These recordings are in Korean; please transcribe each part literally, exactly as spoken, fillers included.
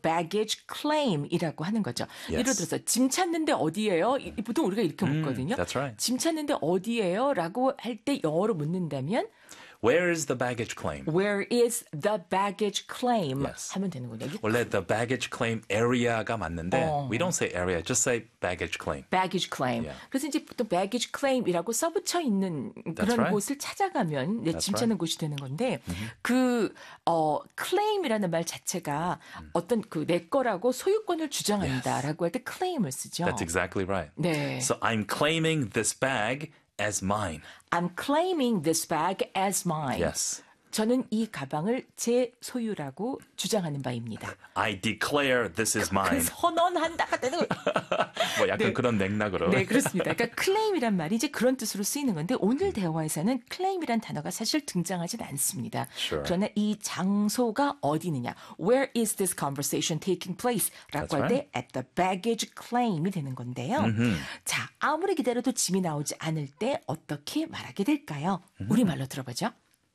baggage claim이라고 하는 거죠. Yes. 예를 들어서 짐 찾는데 어디예요? 이- 보통 우리가 이렇게 묻거든요. That's right. 짐 찾는데 어디예요? 라고 할 때 영어로 묻는다면 Where is the baggage claim? Where is the baggage claim? Yes. 하면 되는군요. 이게 원래 the baggage claim area가 맞는데 어. we don't say area, just say baggage claim. baggage claim. Yeah. 그래서 이제 보통 baggage claim이라고 써붙여 있는 그런 right. 곳을 찾아가면 이제 That's 짐 찾는 곳이 되는 건데 그 어, claim이라는 말 자체가 어떤 그 내 거라고 소유권을 주장한다라고 할 때 claim을 쓰죠. That's exactly right. 네. So I'm claiming this bag as mine. I'm claiming this bag as mine. Yes. 저는 이 가방을 제 소유라고 주장하는 바입니다. I declare this is 그 mine. 선언한다가 되는 거예요. 뭐 약간 네. 그런 맥락으로. 네, 그렇습니다. 그러니까 claim이란 말이 이제 그런 뜻으로 쓰이는 건데 오늘 대화에서는 claim이란 단어가 사실 등장하진 않습니다. Sure. 그러나 이 장소가 어디느냐, where is this conversation taking place? 라고 That's 할 때 at the baggage claim이 되는 건데요. Mm-hmm. 자, 아무리 기다려도 짐이 나오지 않을 때 어떻게 말하게 될까요? 우리말로 들어보죠.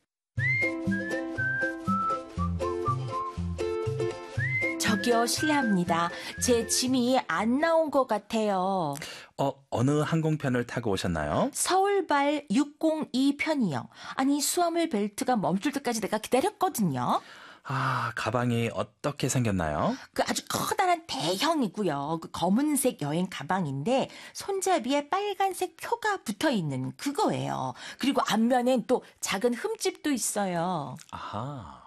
저기요, 실례합니다. 제 짐이 안 나온 것 같아요. 어, 어느 항공편을 타고 오셨나요? 서울발 육공이 편이요. 아니, 수화물 벨트가 멈출 때까지 내가 기다렸거든요. 아, 가방이 어떻게 생겼나요? 그 아주 커다란 대형이고요. 그 검은색 여행 가방인데 손잡이에 빨간색 표가 붙어 있는 그거예요. 그리고 앞면엔 또 작은 흠집도 있어요. 아하.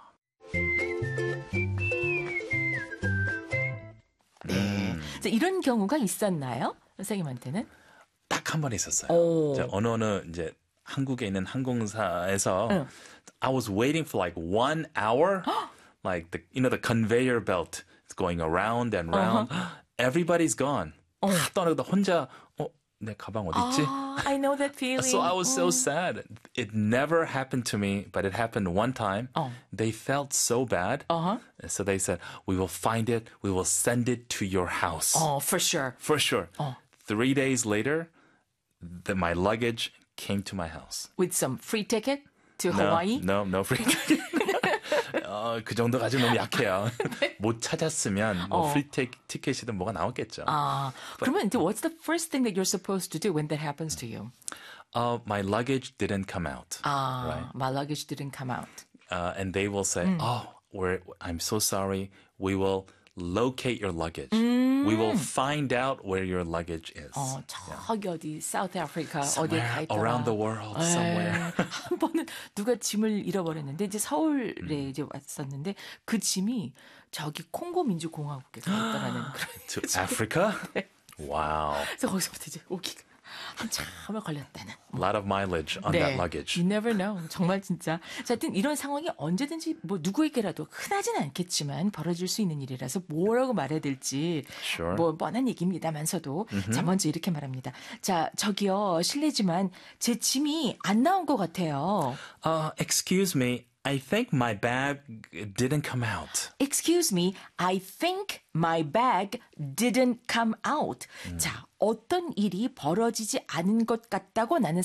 네. 그래서 이런 경우가 있었나요? 선생님한테는? 딱 한 번 있었어요. 오. 이제 어느 어느 이제 한국에 있는 항공사에서 응. I was waiting for like one hour, like the you know the conveyor belt is going around and round. Everybody's gone. 다 떠나고 혼자 어, 내 가방 어디 있지? 아, I know that feeling. So I was so sad. It never happened to me, but it happened one time. 어. They felt so bad. Uh-huh. So they said, we will find it. We will send it to your house. Oh, for sure. For sure. 어. Three days later, the, my luggage came to my house. With some free ticket to No, Hawaii? no, no free ticket. 어, 그 정도가 아직 너무 약해요. 못 찾았으면 뭐 어. 프리 티켓이든 뭐가 나왔겠죠. 아, 그러면 이제 what's the first thing that you're supposed to do when that happens to you? Uh, my luggage didn't come out. 아, Right. my luggage didn't come out. Uh, and they will say, oh, we're, I'm so sorry. We will locate your luggage. We will find out where your luggage is. 어, 저기 어디 South Africa 어디에 가 Somewhere 있더라. around the world, somewhere. 에, 한 번은 누가 짐을 잃어버렸는데 이제 서울에 이제 왔었는데 그 짐이 저기 콩고 민주공화국에 가 있더라는 그런. To Africa? Wow. 그래서 거기서부터 이제 오기가 한참을 걸렸다는. A lot of mileage on 네. that luggage. You never know. 정말 진짜. 자, 하여튼 이런 상황이 언제든지 뭐 누구에게라도 흔하진 않겠지만 벌어질 수 있는 일이라서 뭐라고 말해야 될지 Sure. 뭐 뻔한 얘기입니다만서도 자, 먼저 이렇게 말합니다. 자, 저기요. 실례지만 제 짐이 안 나온 것 같아요. Uh, excuse me. I think my bag didn't come out. Excuse me, I think my bag didn't come out. 자, 어떤 일이 벌어지지 않은 것 같다고 나는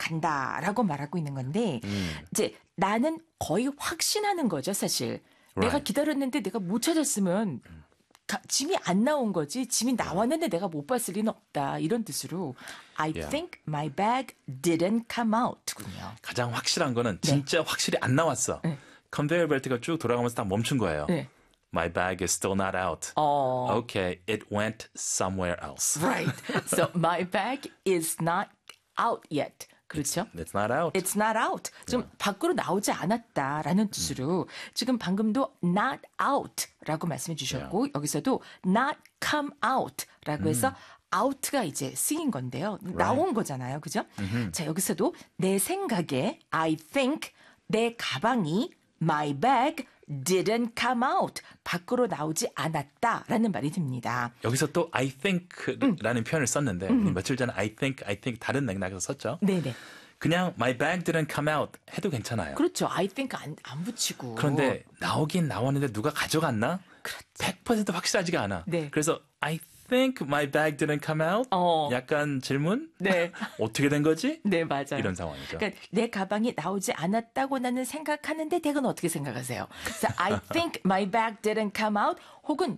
생각한다라고 말하고 있는 건데 이제 나는 거의 확신하는 거죠, 사실. 내가 Right. 기다렸는데 내가 못 찾았으면 가, 짐이 안 나온 거지. 짐이 나왔는데 내가 못 봤을 리는 없다. 이런 뜻으로 I Yeah. think my bag didn't come out군요. 가장 확실한 거는 진짜 확실히 안 나왔어. 네. 컨베이어 벨트가 쭉 돌아가면서 딱 멈춘 거예요. 네. My bag is still not out. 어. Okay, it went somewhere else. Right. So my bag is not out yet. 그렇죠? It's not out. It's not out. 좀 밖으로 나오지 않았다라는 뜻으로 지금 방금도 not out라고 말씀해 주셨고 여기서도 not come out라고 해서 out가 이제 쓰인 건데요. 나온 거잖아요. 그죠? 자, 여기서도 내 생각에 I think 내 가방이 my bag didn't come out. 밖으로 나오지 않았다라는 말이 듭니다. 여기서 또 I think라는 표현을 썼는데 우리 며칠 전에 I think, I think 다른 맥락에서 썼죠. 네네. 그냥 my bag didn't come out 해도 괜찮아요. 그렇죠. I think 안, 안 붙이고. 그런데 나오긴 나왔는데 누가 가져갔나? 백 퍼센트 확실하지가 않아. 네. 그래서 I think my bag didn't come out? 어. 약간 질문? 네. 어떻게 된 거지? 네, 맞아요. 이런 상황이죠. 그러니까 내 가방이 나오지 않았다고 나는 생각하는데 댁은 어떻게 생각하세요? 그래서 I think my bag didn't come out 혹은